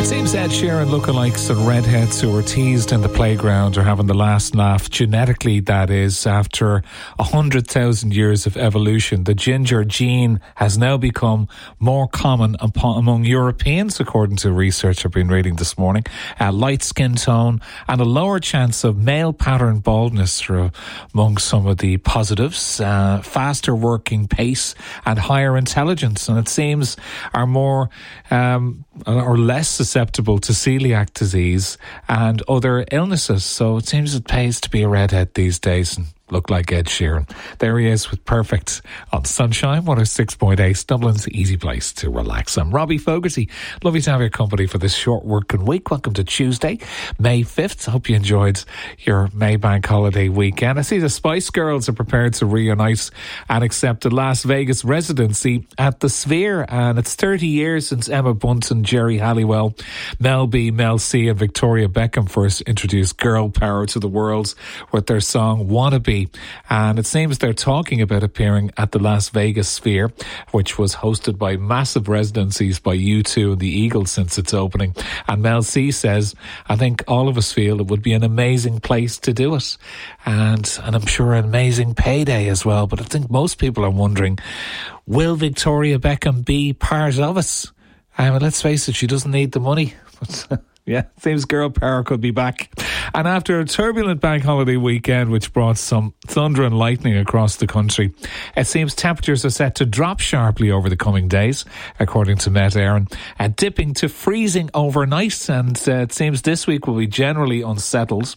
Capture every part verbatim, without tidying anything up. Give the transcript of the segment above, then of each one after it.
Seems Ed Sheeran lookalikes and redheads who were teased in the playground are having the last laugh, genetically that is. After one hundred thousand years of evolution, the ginger gene has now become more common among Europeans, according to research I've been reading this morning. Uh, light skin tone and a lower chance of male pattern baldness are among some of the positives. Uh, faster working pace and higher intelligence, and it seems are more um, or less susceptible to celiac disease and other illnesses. So it seems it pays to be a redhead these days and look like Ed Sheeran. There he is with Perfect on Sunshine one oh six point eight, Dublin's easy place to relax. I'm Robbie Fogarty. Lovely to have your company for this short working week. Welcome to Tuesday, May fifth. I hope you enjoyed your May Bank holiday weekend. I see the Spice Girls are prepared to reunite and accept a Las Vegas residency at the Sphere, and it's thirty years since Emma Bunton, Jerry Halliwell, Mel B, Mel C and Victoria Beckham first introduced girl power to the world with their song Wannabe. And it seems they're talking about appearing at the Las Vegas Sphere, which was hosted by massive residencies by U two and the Eagles since its opening. And Mel C says, I think all of us feel it would be an amazing place to do it. And, and I'm sure an amazing payday as well. But I think most people are wondering, will Victoria Beckham be part of it? I mean, let's face it, she doesn't need the money. Yeah, seems girl power could be back. And after a turbulent bank holiday weekend, which brought some thunder and lightning across the country, it seems temperatures are set to drop sharply over the coming days, according to Met Éireann, uh, dipping to freezing overnight. And uh, it seems this week will be generally unsettled,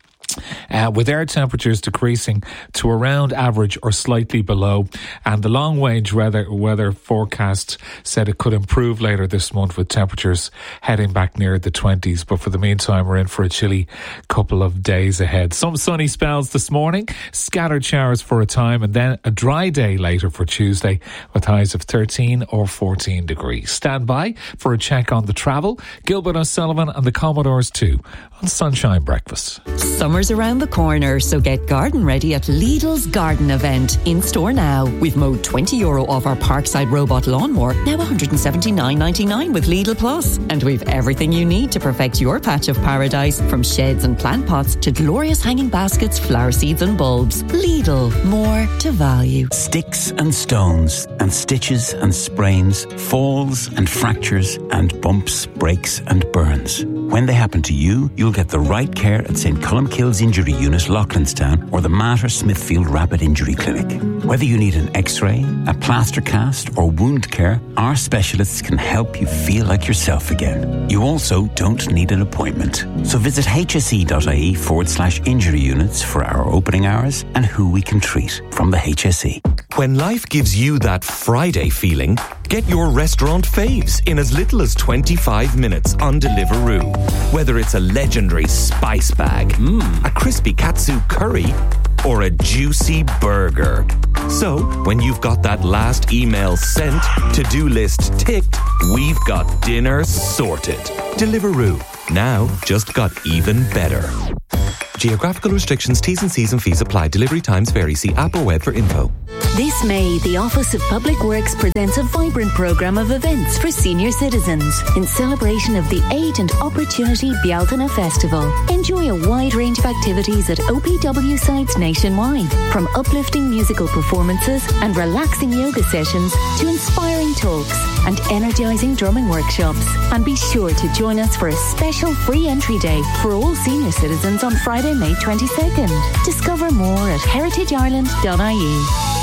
Uh, with air temperatures decreasing to around average or slightly below. And the long range weather, weather forecast said it could improve later this month with temperatures heading back near the twenties. But for the meantime, we're in for a chilly couple of days ahead. Some sunny spells this morning, scattered showers for a time, and then a dry day later for Tuesday with highs of thirteen or fourteen degrees. Stand by for a check on the travel. Gilbert O'Sullivan and the Commodores too on Sunshine Breakfast. Summer's around the corner, so get garden ready at Lidl's garden event. In store now, we've mowed twenty euro off our Parkside robot lawnmower, now one hundred seventy-nine ninety-nine with Lidl Plus. And we've everything you need to perfect your patch of paradise, from sheds and plant pots to glorious hanging baskets, flower seeds and bulbs. Lidl, more to value. Sticks and stones and stitches and sprains, falls and fractures and bumps, breaks and burns. When they happen to you, you'll get the right care at St Columkille's Injury Unit, Loughlinstown, or the Mater Smithfield Rapid Injury Clinic. Whether you need an x-ray, a plaster cast or wound care, our specialists can help you feel like yourself again. You also don't need an appointment. So visit hse.ie forward slash injury units for our opening hours and who we can treat from the H S E. When life gives you that Friday feeling, get your restaurant faves in as little as twenty-five minutes on Deliveroo. Whether it's a legendary spice bag, mmm, a crispy katsu curry, or a juicy burger. So, when you've got that last email sent, to-do list ticked, we've got dinner sorted. Deliveroo. Now, just got even better. Geographical restrictions, T's and C's and fees apply. Delivery times vary. See app or web for info. This May, the Office of Public Works presents a vibrant programme of events for senior citizens in celebration of the Aid and Opportunity Bealtaine Festival. Enjoy a wide range of activities at O P W sites nationwide, from uplifting musical performances and relaxing yoga sessions to inspiring talks and energising drumming workshops. And be sure to join us for a special free entry day for all senior citizens on Friday, May twenty-second. Discover more at heritage ireland dot I E.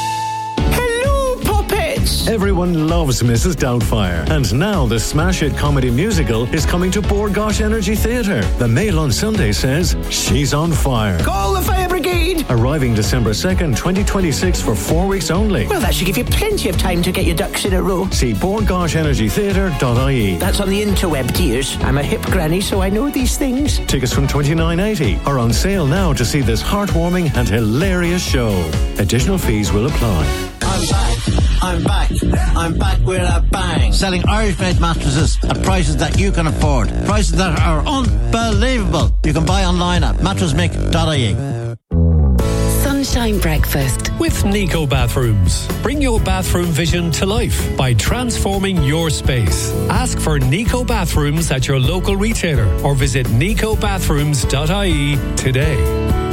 Everyone loves Missus Doubtfire, and now the smash hit comedy musical is coming to Bord Gáis Energy Theatre. The Mail on Sunday says she's on fire. Call the fire brigade! Arriving December second, twenty twenty-six for four weeks only. Well, that should give you plenty of time to get your ducks in a row. See bord gáis energy theatre dot I E. That's on the interweb, dears. I'm a hip granny, so I know these things. Tickets from twenty-nine eighty are on sale now to see this heartwarming and hilarious show. Additional fees will apply. I'm back. I'm back. I'm back with a bang. Selling Irish-made mattresses at prices that you can afford. Prices that are unbelievable. You can buy online at mattress mick dot I E. lunchtime breakfast. With Nico Bathrooms. Bring your bathroom vision to life by transforming your space. Ask for Nico Bathrooms at your local retailer or visit nico bathrooms dot I E today.